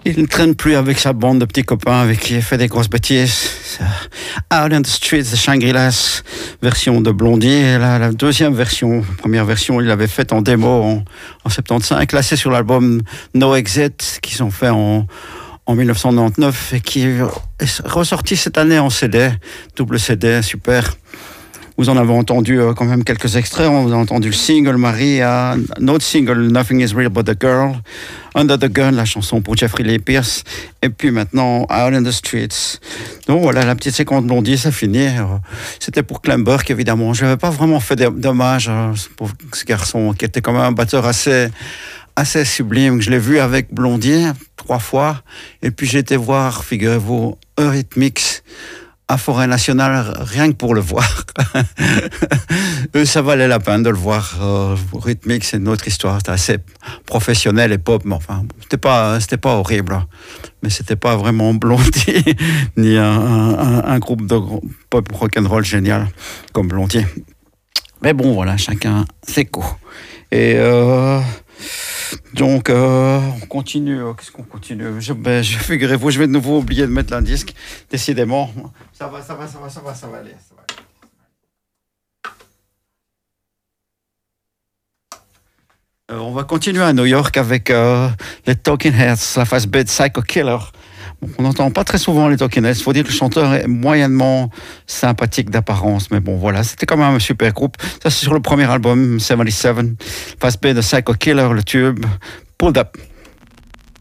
Il ne traîne plus avec sa bande de petits copains avec qui il fait des grosses bêtises. Out in the Streets de Shangri-Las, version de Blondie. Et là, la deuxième version, première version, il l'avait faite en démo en 75, classée sur l'album No Exit, qu'ils ont fait en 1999 et qui est ressorti cette année en CD, double CD, super. Vous en avez entendu quand même quelques extraits. On a entendu le single Maria, un autre single Nothing Is Real But The Girl, Under the Gun, la chanson pour Jeffrey Lee Pierce, et puis maintenant Out in the Streets. Donc voilà, la petite séquence Blondie, ça finit. C'était pour Clem Burke, évidemment. Je n'avais pas vraiment fait d'hommage pour ce garçon qui était quand même un batteur assez sublime. Je l'ai vu avec Blondie 3 fois, et puis j'ai été voir, figurez-vous, Eurythmics à Forêt Nationale, rien que pour le voir. Ça valait la peine de le voir. Rythmique, c'est une autre histoire. C'était assez professionnel et pop, mais enfin, c'était pas horrible. Mais c'était pas vraiment Blondie, ni un groupe de pop rock'n'roll génial comme Blondie. Mais bon, voilà, chacun ses goûts. Et donc, on continue. Qu'est-ce qu'on continue? Figurez-vous, je vais de nouveau oublier de mettre un disque. Décidément, ça va aller. On va continuer à New York avec les Talking Heads, la face B de Psycho Killer. On n'entend pas très souvent les Talking Heads. Il faut dire que le chanteur est moyennement sympathique d'apparence. Mais bon, voilà, c'était quand même un super groupe. Ça, c'est sur le premier album, 77. Face B de Psycho Killer, le tube Pulled Up.